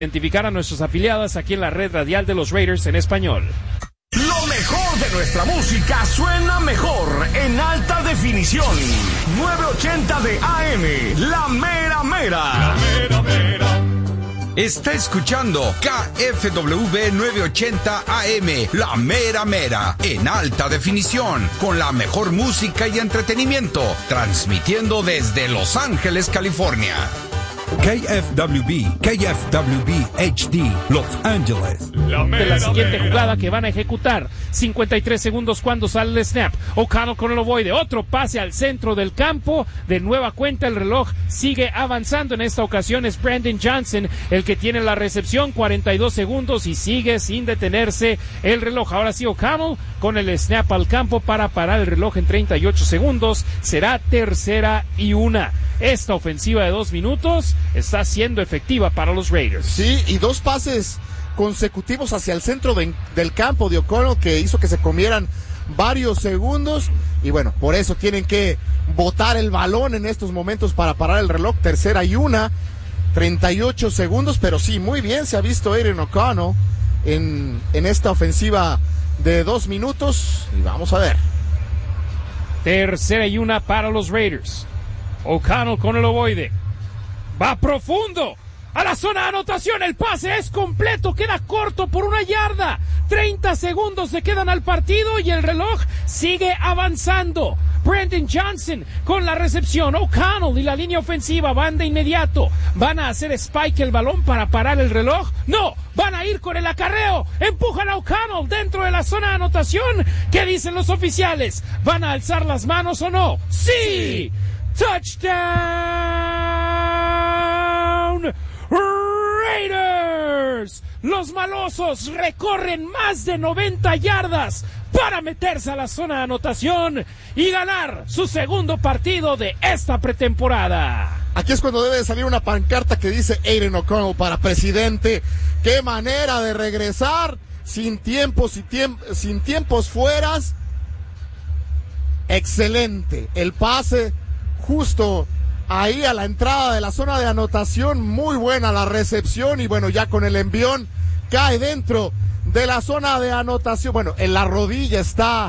identificar a nuestros afiliados aquí en la red radial de los Raiders en español. Lo mejor de nuestra música suena mejor en alta definición. 980 de AM, La Mera Mera. La Mera Mera. Está escuchando KFW 980 AM, La Mera Mera, en alta definición, con la mejor música y entretenimiento, transmitiendo desde Los Ángeles, California. KFWB HD, Los Ángeles. De la siguiente jugada que van a ejecutar, 53 segundos cuando sale el snap. O'Connell con el ovoide, otro pase al centro del campo. De nueva cuenta el reloj sigue avanzando. En esta ocasión es Brandon Johnson el que tiene la recepción, 42 segundos y sigue sin detenerse el reloj. Ahora sí O'Connell con el snap al campo para parar el reloj en 38 segundos. Será 3rd y 1. Esta ofensiva de 2 minutos está siendo efectiva para los Raiders. Sí, y 2 pases consecutivos hacia el centro del campo de O'Connell que hizo que se comieran varios segundos. Y bueno, por eso tienen que botar el balón en estos momentos para parar el reloj. 3rd y 1, 38 segundos. Pero sí, muy bien se ha visto Aidan O'Connell en esta ofensiva de 2 minutos. Y vamos a ver. 3rd y 1 para los Raiders. O'Connell con el ovoide. Va profundo a la zona de anotación. El pase es completo. Queda corto por 1 yarda. 30 segundos se quedan al partido y el reloj sigue avanzando. Brandon Johnson con la recepción. O'Connell y la línea ofensiva van de inmediato. ¿Van a hacer spike el balón para parar el reloj? No, van a ir con el acarreo. Empujan a O'Connell dentro de la zona de anotación. ¿Qué dicen los oficiales? ¿Van a alzar las manos o no? ¡Sí! ¡Touchdown! ¡Raiders! Los malosos recorren más de 90 yardas para meterse a la zona de anotación y ganar su segundo partido de esta pretemporada. Aquí es cuando debe salir una pancarta que dice Aidan O'Connell para presidente. ¡Qué manera de regresar! Sin tiempos fueras. Excelente. El pase justo ahí a la entrada de la zona de anotación, muy buena la recepción y bueno, ya con el envión cae dentro de la zona de anotación. Bueno, en la rodilla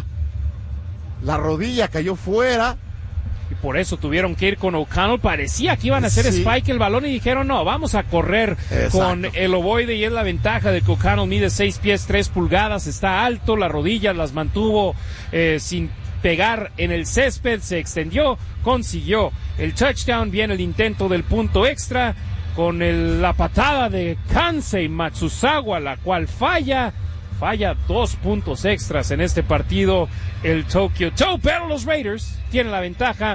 cayó fuera. Y por eso tuvieron que ir con O'Connell. Parecía que iban a hacer spike el balón y dijeron no, vamos a correr. Exacto. Con el ovoide y es la ventaja de que O'Connell mide 6 pies 3 pulgadas, está alto, las rodillas las mantuvo sin pegar en el césped, se extendió, consiguió el touchdown. Viene el intento del punto extra con la patada de Kansei Matsuzawa, la cual falla 2 puntos extras en este partido el Tokyo Toe, pero los Raiders tienen la ventaja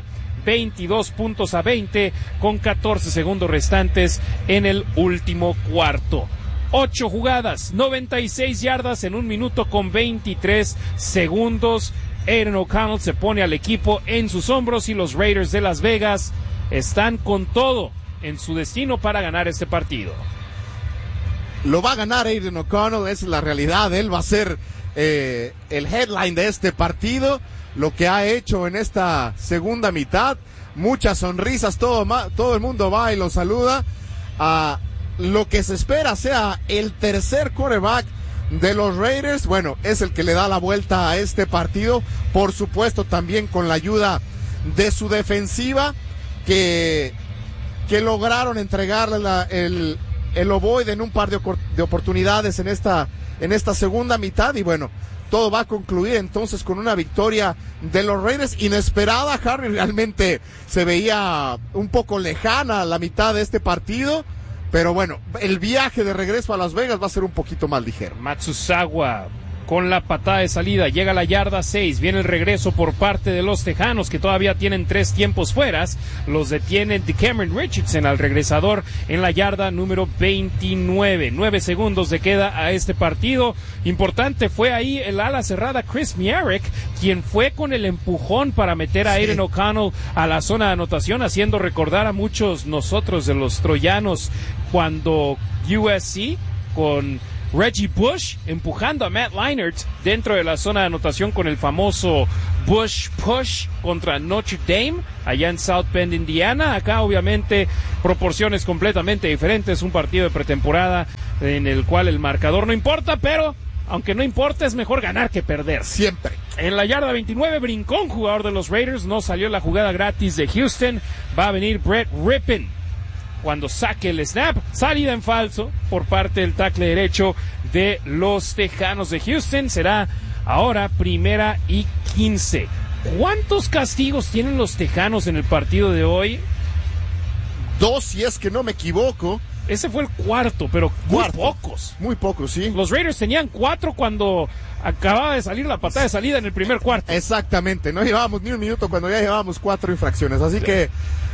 22-20 con 14 segundos restantes en el último cuarto. 8 jugadas, 96 yardas en 1 minuto con 23 segundos. Aidan O'Connell se pone al equipo en sus hombros y los Raiders de Las Vegas están con todo en su destino para ganar este partido. Lo va a ganar Aidan O'Connell, esa es la realidad. Él va a ser el headline de este partido. Lo que ha hecho en esta segunda mitad, muchas sonrisas, todo el mundo va y lo saluda. Lo que se espera sea el tercer quarterback de los Raiders, bueno, es el que le da la vuelta a este partido, por supuesto también con la ayuda de su defensiva que lograron entregarle el ovoide en un par de oportunidades en esta segunda mitad y bueno, todo va a concluir entonces con una victoria de los Raiders inesperada. Harry, realmente se veía un poco lejana la mitad de este partido. Pero bueno, el viaje de regreso a Las Vegas va a ser un poquito más ligero. Matsuzawa con la patada de salida, llega a la yarda 6, viene el regreso por parte de los Tejanos que todavía tienen 3 tiempos fueras, los detiene Cameron Richardson al regresador en la yarda número 29, 9 segundos de queda a este partido. Importante fue ahí el ala cerrada Chris Miarek, quien fue con el empujón para meter a Aidan O'Connell a la zona de anotación, haciendo recordar a muchos nosotros de los troyanos cuando USC con Reggie Bush empujando a Matt Leinart dentro de la zona de anotación con el famoso Bush Push contra Notre Dame, allá en South Bend, Indiana. Acá obviamente proporciones completamente diferentes, un partido de pretemporada en el cual el marcador no importa, pero aunque no importa, es mejor ganar que perder. Siempre. En la yarda 29 brincó un jugador de los Raiders, no salió la jugada gratis de Houston, va a venir Brett Rypien cuando saque el snap, salida en falso por parte del tackle derecho de los Tejanos de Houston. Será ahora 1st y 15. ¿Cuántos castigos tienen los Tejanos en el partido de hoy? 2, si es que no me equivoco. Ese fue el cuarto, pero muy pocos. Muy pocos, sí. Los Raiders tenían 4 cuando acababa de salir la patada de salida en el primer cuarto. Exactamente, no llevábamos ni un minuto cuando ya llevábamos 4 infracciones, así que...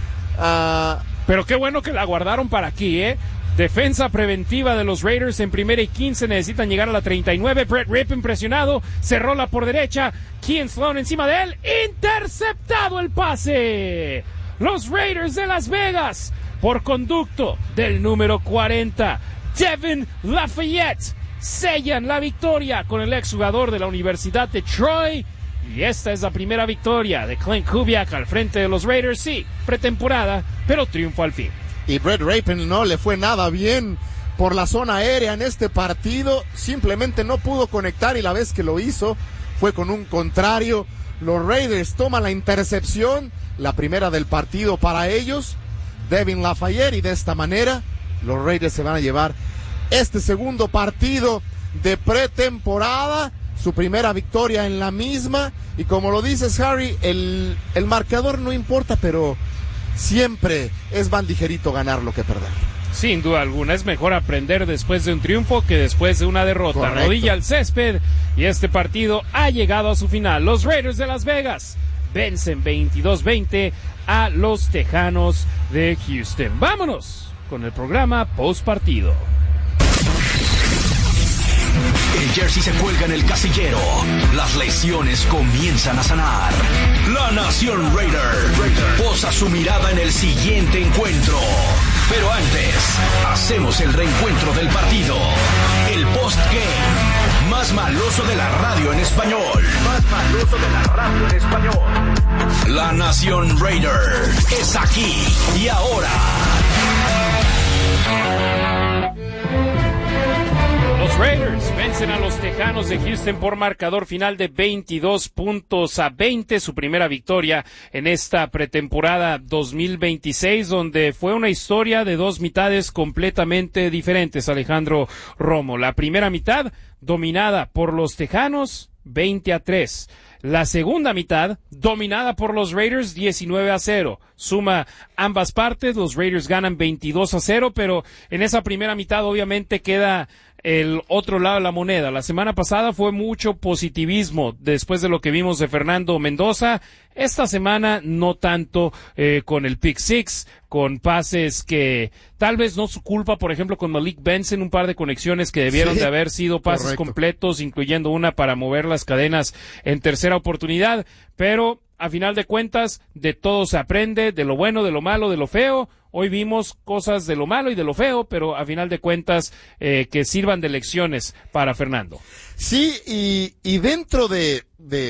Pero qué bueno que la guardaron para aquí, ¿eh? Defensa preventiva de los Raiders en 1st y 15, necesitan llegar a la 39. Brett Rypien presionado, se rola por derecha, Kean Sloan encima de él, interceptado el pase. Los Raiders de Las Vegas, por conducto del número 40, Devin Lafayette, sellan la victoria con el exjugador de la Universidad de Troy. Y esta es la primera victoria de Clint Kubiak al frente de los Raiders. Sí, pretemporada, pero triunfo al fin. Y Brett Rypien no le fue nada bien por la zona aérea en este partido. Simplemente no pudo conectar y la vez que lo hizo fue con un contrario. Los Raiders toman la intercepción, la primera del partido para ellos, Devin Lafayette, y de esta manera los Raiders se van a llevar este segundo partido de pretemporada, su primera victoria en la misma. Y como lo dices, Harry, el marcador no importa, pero siempre es más ligerito ganar lo que perder. Sin duda alguna, es mejor aprender después de un triunfo que después de una derrota. Correcto. Rodilla al césped y este partido ha llegado a su final. Los Raiders de Las Vegas vencen 22-20 a los Tejanos de Houston. Vámonos con el programa post partido. El jersey se cuelga en el casillero. Las lesiones comienzan a sanar. La Nación Raider posa su mirada en el siguiente encuentro. Pero antes, hacemos el reencuentro del partido. El post-game más maloso de la radio en español. Más maloso de la radio en español. La Nación Raider es aquí y ahora. Los Raiders vencen a los Tejanos de Houston por marcador final de 22-20, su primera victoria en esta pretemporada 2026, donde fue una historia de 2 mitades completamente diferentes, Alejandro Romo. La primera mitad dominada por los Tejanos, 20-3. La segunda mitad, dominada por los Raiders, 19-0. Suma ambas partes, los Raiders ganan 22-0, pero en esa primera mitad obviamente queda el otro lado de la moneda. La semana pasada fue mucho positivismo después de lo que vimos de Fernando Mendoza. Esta semana no tanto, con el pick six, con pases que tal vez no su culpa, por ejemplo con Malik Benson, un par de conexiones que debieron de haber sido pases completos, incluyendo una para mover las cadenas en tercera oportunidad, pero a final de cuentas de todo se aprende, de lo bueno, de lo malo, de lo feo. Hoy vimos cosas de lo malo y de lo feo, pero a final de cuentas que sirvan de lecciones para Fernando. Sí, y dentro de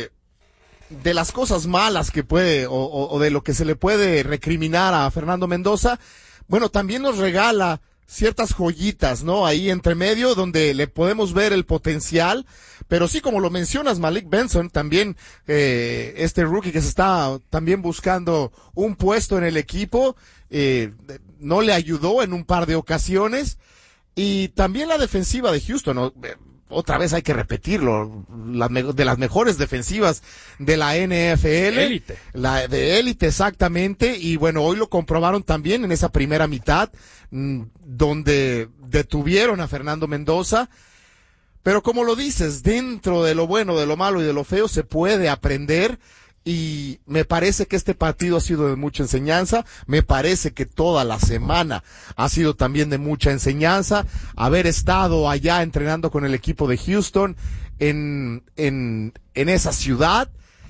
las cosas malas que puede, o de lo que se le puede recriminar a Fernando Mendoza, bueno, también nos regala ciertas joyitas, ¿no? Ahí entre medio donde le podemos ver el potencial, pero sí, como lo mencionas, Malik Benson, también este rookie que se está también buscando un puesto en el equipo, no le ayudó en un par de ocasiones, y también la defensiva de Houston, ¿no? Otra vez hay que repetirlo, de las mejores defensivas de la NFL. Élite. La de élite, exactamente. Y bueno, hoy lo comprobaron también en esa primera mitad, donde detuvieron a Fernando Mendoza. Pero como lo dices, dentro de lo bueno, de lo malo y de lo feo se puede aprender. Y me parece que este partido ha sido de mucha enseñanza, me parece que toda la semana ha sido también de mucha enseñanza, haber estado allá entrenando con el equipo de Houston en esa ciudad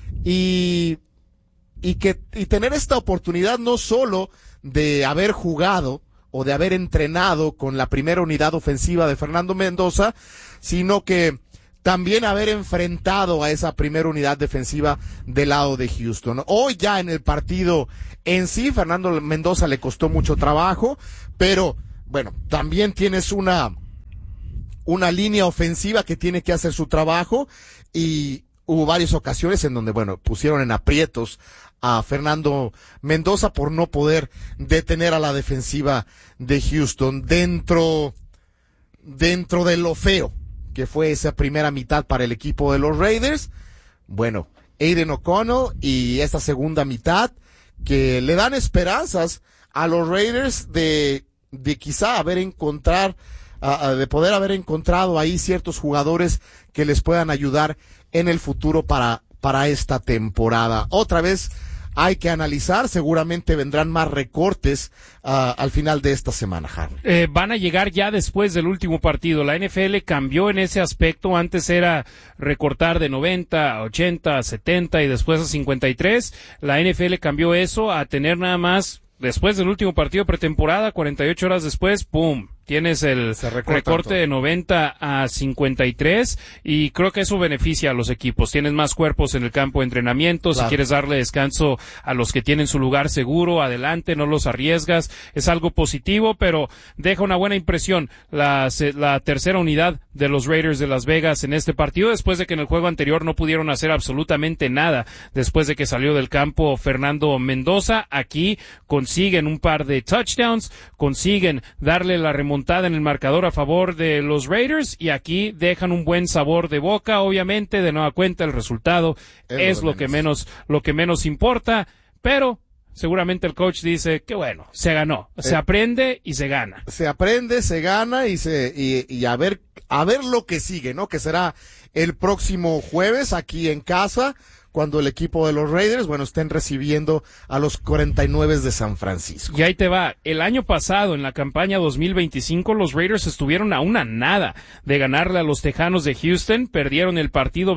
y tener esta oportunidad no solo de haber jugado o de haber entrenado con la primera unidad ofensiva de Fernando Mendoza, sino que también haber enfrentado a esa primera unidad defensiva del lado de Houston. Hoy ya en el partido en sí, Fernando Mendoza le costó mucho trabajo, pero bueno, también tienes una línea ofensiva que tiene que hacer su trabajo, y hubo varias ocasiones en donde, bueno, pusieron en aprietos a Fernando Mendoza por no poder detener a la defensiva de Houston dentro de lo feo que fue esa primera mitad para el equipo de los Raiders. Bueno, Aiden O'Connell y esta segunda mitad que le dan esperanzas a los Raiders de quizá de poder haber encontrado ahí ciertos jugadores que les puedan ayudar en el futuro para esta temporada. Otra vez hay que analizar, seguramente vendrán más recortes al final de esta semana, Harry. Van a llegar ya después del último partido. La NFL cambió en ese aspecto. Antes era recortar de 90 a 80 a 70 y después a 53. La NFL cambió eso a tener nada más después del último partido pretemporada, 48 horas después, ¡pum! Tienes el recorte de 90 a 53 y creo que eso beneficia a los equipos. Tienes más cuerpos en el campo de entrenamiento. Claro. Si quieres darle descanso a los que tienen su lugar seguro, adelante, no los arriesgas. Es algo positivo, pero deja una buena impresión la tercera unidad de los Raiders de Las Vegas en este partido, después de que en el juego anterior no pudieron hacer absolutamente nada. Después de que salió del campo Fernando Mendoza, aquí consiguen un par de touchdowns, consiguen darle la remontada en el marcador a favor de los Raiders, y aquí dejan un buen sabor de boca. Obviamente, de nueva cuenta, el resultado es lo que menos importa, pero seguramente el coach dice que bueno, se ganó, se aprende y se gana. Se aprende, se gana y a ver lo que sigue, ¿no? Que será el próximo jueves aquí en casa, cuando el equipo de los Raiders, bueno, estén recibiendo a los 49 de San Francisco. Y ahí te va. El año pasado, en la campaña 2025, los Raiders estuvieron a una nada de ganarle a los Tejanos de Houston. Perdieron el partido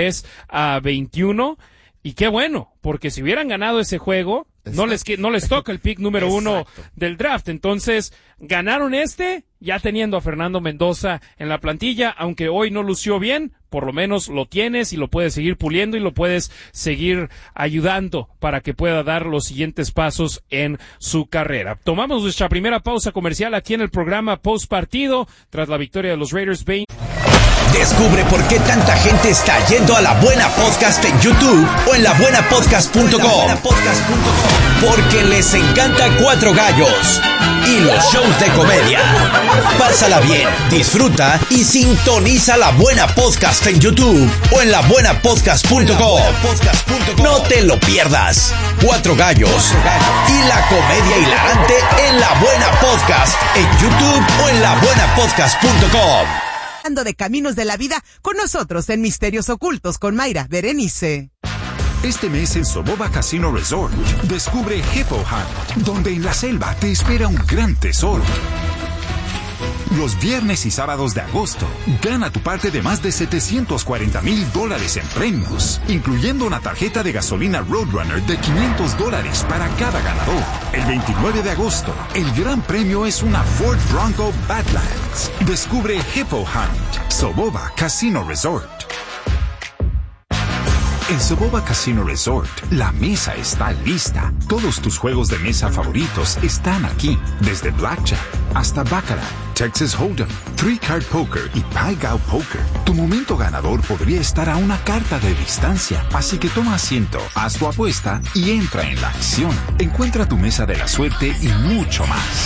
23-21. Y qué bueno, porque si hubieran ganado ese juego, no les toca el pick número 1 del draft. Entonces, ganaron ya teniendo a Fernando Mendoza en la plantilla, aunque hoy no lució bien, por lo menos lo tienes y lo puedes seguir puliendo y lo puedes seguir ayudando para que pueda dar los siguientes pasos en su carrera. Tomamos nuestra primera pausa comercial aquí en el programa Post Partido, tras la victoria de los Raiders. Descubre por qué tanta gente está yendo a La Buena Podcast en YouTube o en labuenapodcast.com. Porque les encanta Cuatro Gallos y los shows de comedia. Pásala bien, disfruta y sintoniza La Buena Podcast en YouTube o en labuenapodcast.com. No te lo pierdas. Cuatro Gallos y la comedia hilarante en La Buena Podcast en YouTube o en labuenapodcast.com. De caminos de la vida con nosotros en Misterios Ocultos con Mayra Berenice. Este mes en Soboba Casino Resort, descubre Hippo Hunt, donde en la selva te espera un gran tesoro. Los viernes y sábados de agosto, gana tu parte de más de $740,000 en premios, incluyendo una tarjeta de gasolina Roadrunner de $500 para cada ganador. El 29 de agosto, el gran premio es una Ford Bronco Badlands. Descubre Hippo Hunt, Soboba Casino Resort. En Soboba Casino Resort, la mesa está lista. Todos tus juegos de mesa favoritos están aquí. Desde Blackjack hasta Baccarat, Texas Hold'em, Three Card Poker y Pai Gow Poker. Tu momento ganador podría estar a una carta de distancia. Así que toma asiento, haz tu apuesta y entra en la acción. Encuentra tu mesa de la suerte y mucho más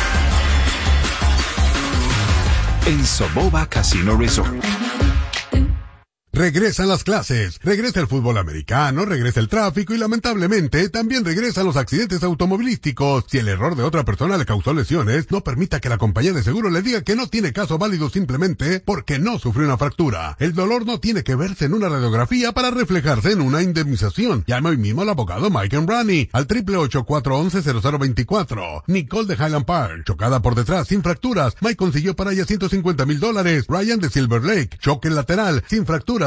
en Soboba Casino Resort. Regresan las clases, regresa el fútbol americano, regresa el tráfico y lamentablemente también regresan los accidentes automovilísticos. Si el error de otra persona le causó lesiones, no permita que la compañía de seguro le diga que no tiene caso válido simplemente porque no sufrió una fractura. El dolor no tiene que verse en una radiografía para reflejarse en una indemnización. Llame hoy mismo al abogado Mike Embrani al 888-411-0024. Nicole de Highland Park, chocada por detrás sin fracturas. Mike consiguió para ella $150,000. Ryan de Silver Lake, choque lateral sin fracturas.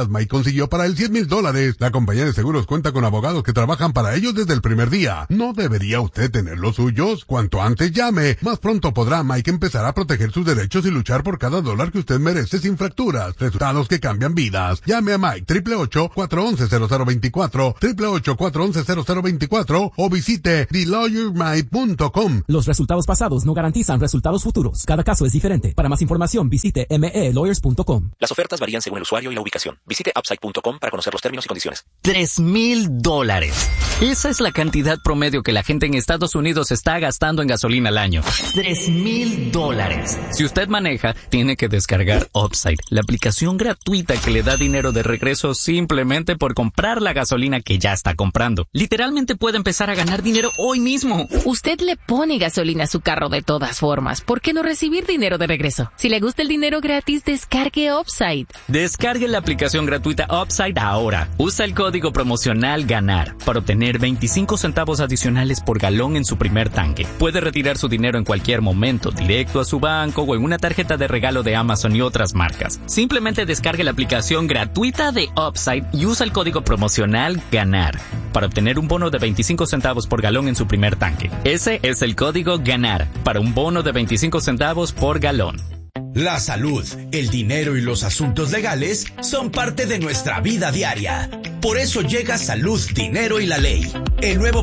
días, Mike consiguió para él $100,000. La compañía de seguros cuenta con abogados que trabajan para ellos desde el primer día. ¿No debería usted tener los suyos? Cuanto antes llame, más pronto podrá Mike empezar a proteger sus derechos y luchar por cada dólar que usted merece sin fracturas. Resultados que cambian vidas. Llame a Mike 888-411-0024, 888-411-0024 o visite TheLawyerMike.com. Los resultados pasados no garantizan resultados futuros. Cada caso es diferente. Para más información, visite melawyers.com. Las ofertas varían según el usuario y la ubicación. Visite upside.com para conocer los términos y condiciones. $3,000. Esa es la cantidad promedio que la gente en Estados Unidos está gastando en gasolina al año. $3,000. Si usted maneja, tiene que descargar Upside, la aplicación gratuita que le da dinero de regreso simplemente por comprar la gasolina que ya está comprando. Literalmente puede empezar a ganar dinero hoy mismo. Usted le pone gasolina a su carro de todas formas. ¿Por qué no recibir dinero de regreso? Si le gusta el dinero gratis, descargue Upside. Descargue la aplicación gratuita Upside ahora. Usa el código promocional GANAR para obtener 25 centavos adicionales por galón en su primer tanque. Puede retirar su dinero en cualquier momento, directo a su banco o en una tarjeta de regalo de Amazon y otras marcas. Simplemente descargue la aplicación gratuita de Upside y usa el código promocional GANAR para obtener un bono de 25 centavos por galón en su primer tanque. Ese es el código GANAR para un bono de 25 centavos por galón. La salud, el dinero y los asuntos legales son parte de nuestra vida diaria. Por eso llega Salud, Dinero y la Ley, el nuevo